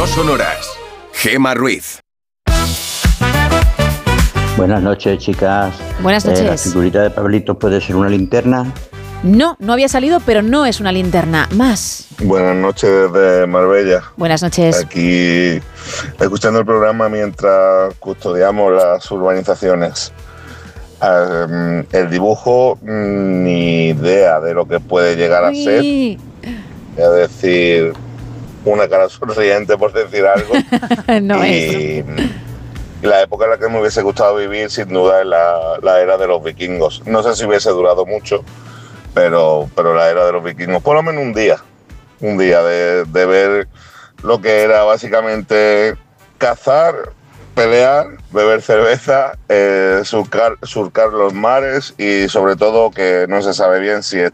No sonoras. Gemma Ruiz. Buenas noches, chicas. Buenas noches. ¿La figurita de Pablito puede ser una linterna? No había salido, pero no es una linterna. Más. Buenas noches desde Marbella. Buenas noches. Aquí escuchando el programa mientras custodiamos las urbanizaciones. El dibujo, ni idea de lo que puede llegar a ser. Es decir, una cara sonriente, por decir algo. No y la época en la que me hubiese gustado vivir, sin duda, es la era de los vikingos. No sé si hubiese durado mucho, pero la era de los vikingos, por lo menos un día de ver lo que era básicamente cazar, pelear, beber cerveza, surcar los mares y sobre todo que no se sabe bien si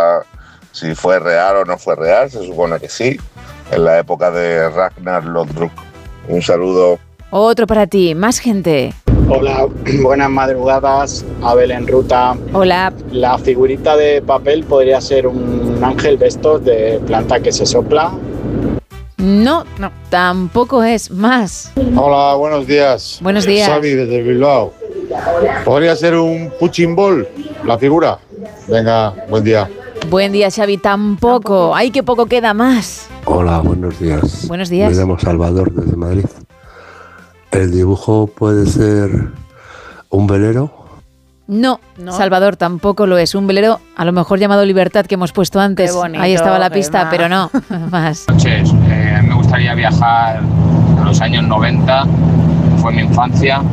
fue real o no fue real. Se supone que sí, en la época de Ragnar Lodbrok. Un saludo. Otro para ti, más gente. Hola, buenas madrugadas, Abel en ruta. Hola. La figurita de papel podría ser un ángel de estos de planta que se sopla. No, tampoco es. Más. Hola, buenos días. Buenos días. Xavi desde Bilbao. ¿Podría ser un punching ball, la figura? Venga, buen día. Buen día, Xavi. Tampoco. Ay, que poco queda. Más. Hola, buenos días. Buenos días. Me llamo Salvador desde Madrid. ¿El dibujo puede ser un velero? No, Salvador, tampoco lo es. Un velero, a lo mejor llamado Libertad, que hemos puesto antes. Qué bonito, ahí estaba la pista, Gemma. pero no. Más. Noches, me gustaría viajar a los años 90, fue mi infancia,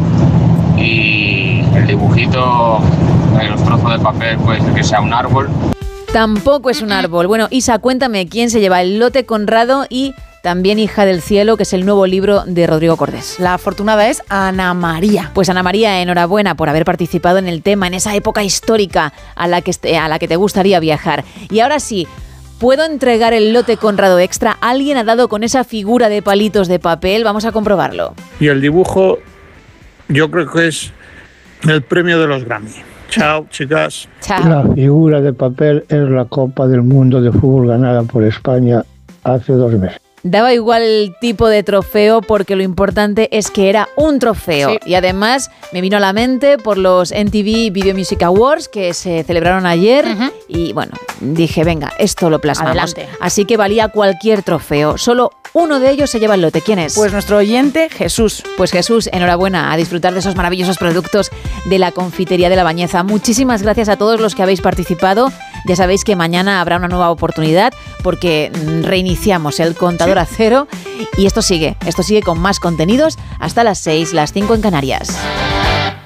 y el dibujito, los trozos de papel, puede ser que sea un árbol. Tampoco es un árbol. Bueno, Isa, cuéntame quién se lleva el lote Conrado y también Hija del Cielo, que es el nuevo libro de Rodrigo Cordés. La afortunada es Ana María. Pues Ana María, enhorabuena por haber participado en el tema, en esa época histórica a la que te gustaría viajar. Y ahora sí, ¿puedo entregar el lote Conrado Extra? ¿Alguien ha dado con esa figura de palitos de papel? Vamos a comprobarlo. Y el dibujo, yo creo que es el premio de los Grammy. Chao, chicas. Chao. La figura de papel es la Copa del Mundo de Fútbol ganada por España hace 2 meses. Daba igual el tipo de trofeo porque lo importante es que era un trofeo. Sí. Y además me vino a la mente por los MTV Video Music Awards que se celebraron ayer. Y bueno, dije, venga, esto lo plasmamos. Adelante. Así que valía cualquier trofeo. Solo uno de ellos se lleva el lote. ¿Quién es? Pues nuestro oyente, Jesús. Pues Jesús, enhorabuena, a disfrutar de esos maravillosos productos de la Confitería de la Bañeza. Muchísimas gracias a todos los que habéis participado. Ya sabéis que mañana habrá una nueva oportunidad porque reiniciamos el contador a cero y esto sigue con más contenidos hasta las 6, las 5 en Canarias.